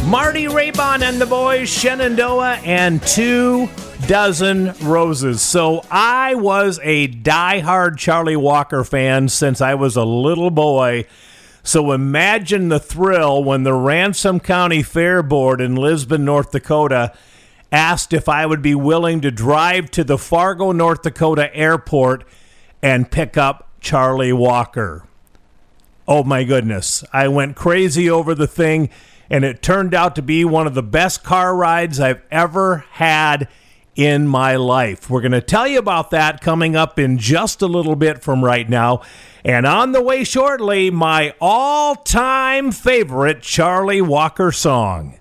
Marty Raybon and the boys, Shenandoah and 24 Roses. So I was a diehard Charlie Walker fan since I was a little boy. So imagine the thrill when the Ransom County Fair Board in Lisbon, North Dakota, asked if I would be willing to drive to the Fargo, North Dakota airport and pick up Charlie Walker. Oh my goodness. I went crazy over the thing, and it turned out to be one of the best car rides I've ever had in my life. We're going to tell you about that coming up in just a little bit from right now. And on the way shortly, my all-time favorite Charlie Walker song.